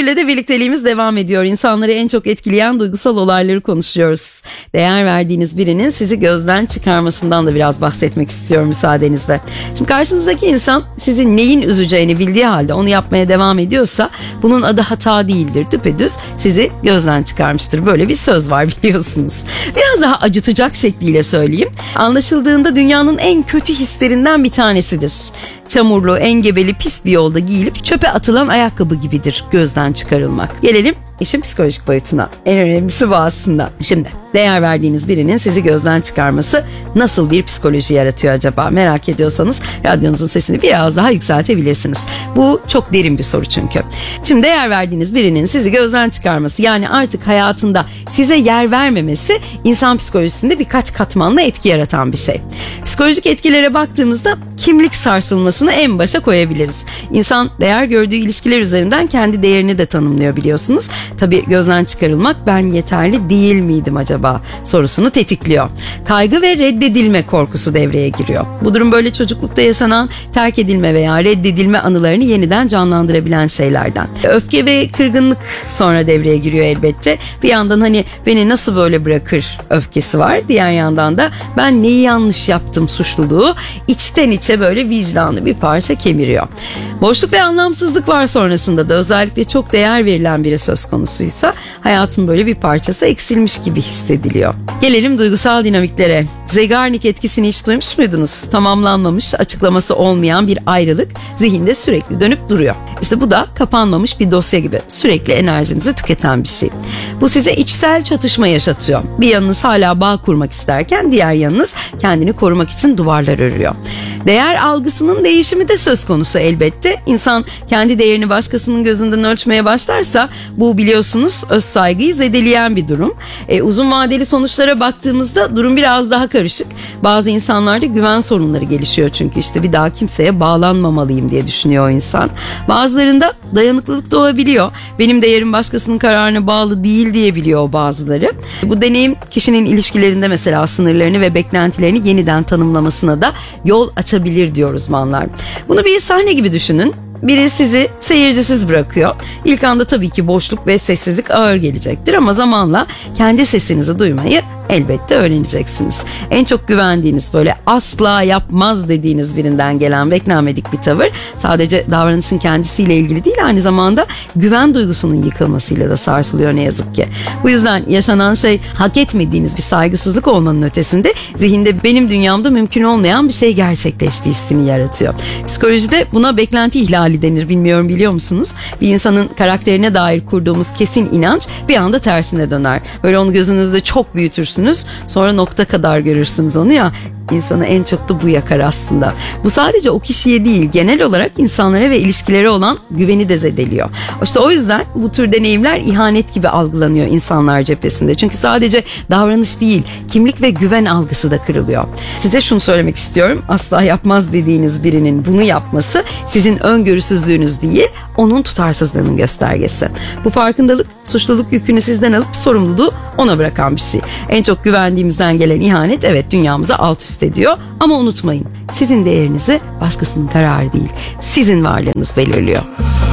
Özgür'le de birlikteliğimiz devam ediyor. İnsanları en çok etkileyen duygusal olayları konuşuyoruz. Değer verdiğiniz birinin sizi gözden çıkarmasından da biraz bahsetmek istiyorum müsaadenizle. Şimdi karşınızdaki insan sizi neyin üzeceğini bildiği halde onu yapmaya devam ediyorsa bunun adı hata değildir. Düpedüz sizi gözden çıkarmıştır. Böyle bir söz var biliyorsunuz. Biraz daha acıtacak şekliyle söyleyeyim. Anlaşıldığında dünyanın en kötü hislerinden bir tanesidir. Çamurlu, engebeli, pis bir yolda giyilip çöpe atılan ayakkabı gibidir gözden çıkarılmak. Gelelim işin psikolojik boyutuna. En önemlisi bu aslında. Şimdi değer verdiğiniz birinin sizi gözden çıkarması nasıl bir psikoloji yaratıyor acaba? Merak ediyorsanız radyonuzun sesini biraz daha yükseltebilirsiniz. Bu çok derin bir soru çünkü. Şimdi değer verdiğiniz birinin sizi gözden çıkarması, yani artık hayatında size yer vermemesi insan psikolojisinde birkaç katmanla etki yaratan bir şey. Psikolojik etkilere baktığımızda kimlik sarsılmasını en başa koyabiliriz. İnsan değer gördüğü ilişkiler üzerinden kendi değerini de tanımlıyor biliyorsunuz. Tabii gözden çıkarılmak ben yeterli değil miydim acaba sorusunu tetikliyor. Kaygı ve reddedilme korkusu devreye giriyor. Bu durum böyle çocuklukta yaşanan terk edilme veya reddedilme anılarını yeniden canlandırabilen şeylerden. Öfke ve kırgınlık sonra devreye giriyor elbette. Bir yandan hani beni nasıl böyle bırakır öfkesi var. Diğer yandan da ben neyi yanlış yaptım suçluluğu içten içe böyle vicdanı bir parça kemiriyor. Boşluk ve anlamsızlık var sonrasında da, özellikle çok değer verilen biri söz konusuysa hayatın böyle bir parçası eksilmiş gibi hissediliyor. Gelelim duygusal dinamiklere. Zeigarnik etkisini hiç duymuş muydunuz? Tamamlanmamış, açıklaması olmayan bir ayrılık zihinde sürekli dönüp duruyor. İşte bu da kapanmamış bir dosya gibi sürekli enerjinizi tüketen bir şey. Bu size içsel çatışma yaşatıyor. Bir yanınız hala bağ kurmak isterken diğer yanınız kendini korumak için duvarlar örüyor. Değer algısının değişimi de söz konusu elbette. İnsan kendi değerini başkasının gözünden ölçmeye başlarsa bu biliyorsunuz öz saygıyı zedeleyen bir durum. Uzun vadeli sonuçlara baktığımızda durum biraz daha karışık. Bazı insanlarda güven sorunları gelişiyor çünkü işte bir daha kimseye bağlanmamalıyım diye düşünüyor o insan. Bazılarında dayanıklılık doğabiliyor. Benim değerim başkasının kararına bağlı değil diyebiliyor bazıları. Bu deneyim kişinin ilişkilerinde mesela sınırlarını ve beklentilerini yeniden tanımlamasına da yol açabilir diyor uzmanlar. Bunu bir sahne gibi düşünün. Biri sizi seyircisiz bırakıyor. İlk anda tabii ki boşluk ve sessizlik ağır gelecektir ama zamanla kendi sesinizi duymayı elbette öğreneceksiniz. En çok güvendiğiniz, böyle asla yapmaz dediğiniz birinden gelen beklenmedik bir tavır sadece davranışın kendisiyle ilgili değil, aynı zamanda güven duygusunun yıkılmasıyla da sarsılıyor ne yazık ki. Bu yüzden yaşanan şey hak etmediğiniz bir saygısızlık olmanın ötesinde zihinde benim dünyamda mümkün olmayan bir şey gerçekleştiği hissini yaratıyor. Psikolojide buna beklenti ihlali denir, bilmiyorum biliyor musunuz? Bir insanın karakterine dair kurduğumuz kesin inanç bir anda tersine döner. Böyle onu gözünüzde çok büyütürsünüz. Sonra nokta kadar görürsünüz onu ya. İnsanı en çok da bu yakar aslında. Bu sadece o kişiye değil, genel olarak insanlara ve ilişkilere olan güveni de zedeliyor. İşte o yüzden bu tür deneyimler ihanet gibi algılanıyor insanlar cephesinde. Çünkü sadece davranış değil, kimlik ve güven algısı da kırılıyor. Size şunu söylemek istiyorum. Asla yapmaz dediğiniz birinin bunu yapması sizin öngörüsüzlüğünüz değil, onun tutarsızlığının göstergesi. Bu farkındalık suçluluk yükünü sizden alıp sorumluluğu ona bırakan bir şey. En çok güvendiğimizden gelen ihanet evet dünyamıza alt üst ediyor ama unutmayın, sizin değerinizi başkasının kararı değil, sizin varlığınız belirliyor.